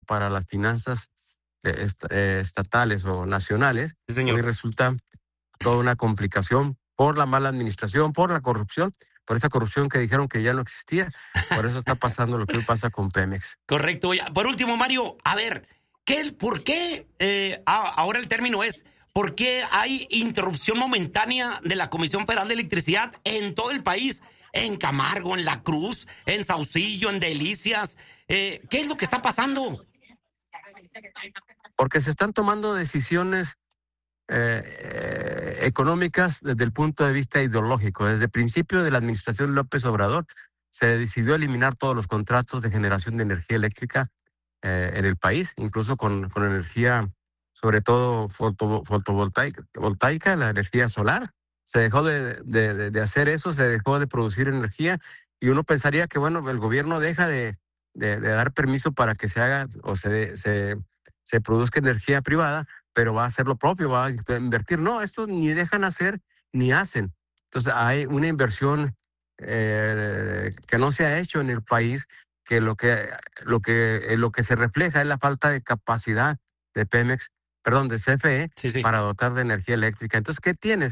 para las finanzas estatales o nacionales. Sí, señor. Hoy resulta toda una complicación por la mala administración, por la corrupción, por esa corrupción que dijeron que ya no existía. Por eso está pasando lo que hoy pasa con Pemex. Correcto. Por último, Mario, a ver, ¿por qué? Ahora el término es, ¿por qué hay interrupción momentánea de la Comisión Federal de Electricidad en todo el país? En Camargo, en La Cruz, en Saucillo, en Delicias. ¿Qué es lo que está pasando? Porque se están tomando decisiones económicas desde el punto de vista ideológico. Desde el principio de la administración López Obrador se decidió eliminar todos los contratos de generación de energía eléctrica en el país, incluso con energía, sobre todo fotovoltaica, la energía solar. Se dejó de hacer eso, se dejó de producir energía, y uno pensaría que, bueno, el gobierno deja de dar permiso para que se haga o se produzca energía privada, pero va a hacer lo propio, va a invertir. No, esto ni dejan hacer ni hacen. Entonces hay una inversión que no se ha hecho en el país, que lo que se refleja es la falta de capacidad de Pemex, de CFE, sí, para dotar de energía eléctrica. Entonces, ¿qué tienes?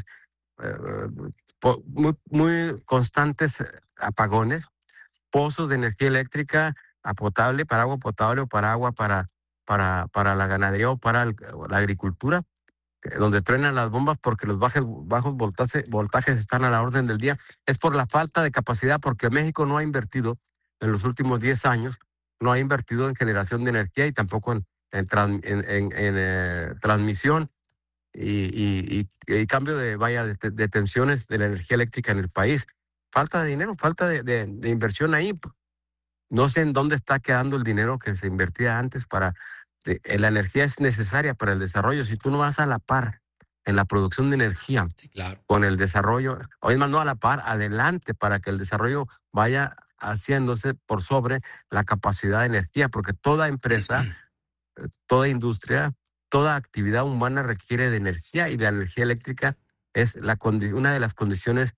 Muy constantes apagones, pozos de energía eléctrica potable, para agua potable o para agua para la ganadería o para la agricultura, donde truenan las bombas porque los bajos voltajes están a la orden del día. Es por la falta de capacidad, porque México no ha invertido en los últimos 10 años, no ha invertido en generación de energía y tampoco en transmisión y cambio de tensiones de la energía eléctrica en el país. Falta de dinero, falta de inversión ahí. No sé en dónde está quedando el dinero que se invertía antes la energía es necesaria para el desarrollo. Si tú no vas a la par en la producción de energía, sí, claro, con el desarrollo, o es más, no a la par, adelante, para que el desarrollo vaya haciéndose por sobre la capacidad de energía, porque toda empresa, toda industria, toda actividad humana requiere de energía, y la energía eléctrica es una de las condiciones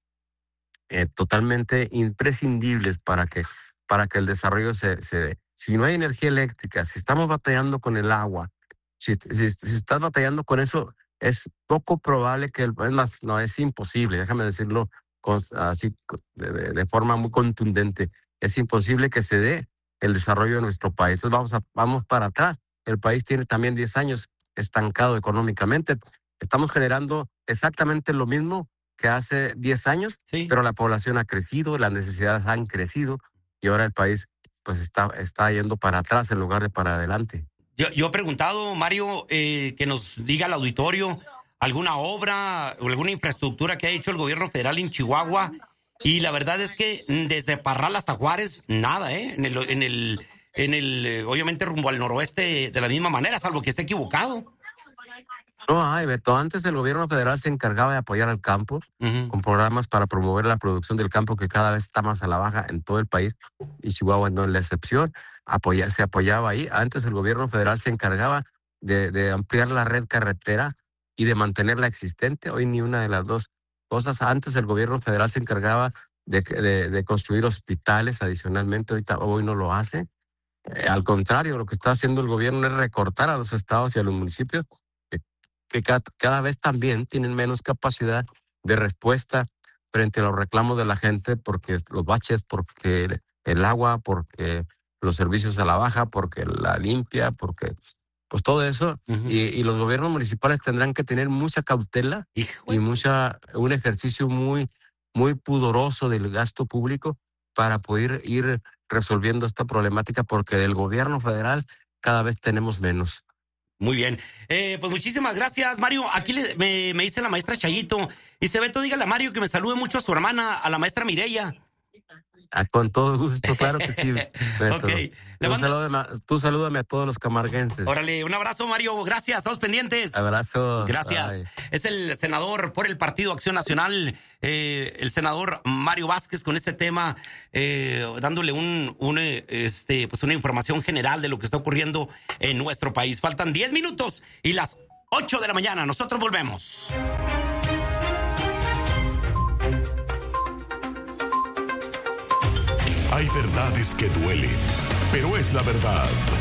totalmente imprescindibles para que el desarrollo se dé. Si no hay energía eléctrica, si estamos batallando con el agua, si estás batallando con eso, es poco probable es imposible, déjame decirlo así de forma muy contundente, es imposible que se dé el desarrollo de nuestro país. Entonces vamos para atrás. El país tiene también 10 años estancado económicamente. Estamos generando exactamente lo mismo que hace 10 años, sí, pero la población ha crecido, las necesidades han crecido, y ahora el país pues está yendo para atrás en lugar de para adelante. Yo he preguntado, Mario, que nos diga al auditorio alguna obra o alguna infraestructura que ha hecho el gobierno federal en Chihuahua, y la verdad es que desde Parral hasta Juárez, nada, en el obviamente rumbo al noroeste de la misma manera, salvo que esté equivocado. No, Beto, antes el gobierno federal se encargaba de apoyar al campo, con programas para promover la producción del campo, que cada vez está más a la baja en todo el país, y Chihuahua no es la excepción. Se apoyaba ahí. Antes el gobierno federal se encargaba de ampliar la red carretera y de mantenerla existente. Hoy ni una de las dos cosas. Antes el gobierno federal se encargaba de construir hospitales adicionalmente. Hoy no lo hace. Al contrario, lo que está haciendo el gobierno es recortar a los estados y a los municipios, que cada vez también tienen menos capacidad de respuesta frente a los reclamos de la gente, porque los baches, porque el agua, porque los servicios a la baja, porque la limpia, porque pues todo eso. Y los gobiernos municipales tendrán que tener mucha cautela y un ejercicio muy, muy pudoroso del gasto público para poder ir resolviendo esta problemática, porque del gobierno federal cada vez tenemos menos. Muy bien. Pues muchísimas gracias, Mario. Aquí me dice la maestra Chayito. Y Beto, dígale a Mario que me salude mucho a su hermana, a la maestra Mireya. Con todo gusto, claro que sí. Okay. Tú salúdame a todos los camarguenses. Órale, un abrazo, Mario. Gracias, estamos pendientes. Abrazo. Gracias. Bye. Es el senador por el Partido Acción Nacional, el senador Mario Vázquez, con este tema, dándole pues una información general de lo que está ocurriendo en nuestro país. Faltan 10 minutos y las 8 de la mañana. Nosotros volvemos. Hay verdades que duelen, pero es la verdad.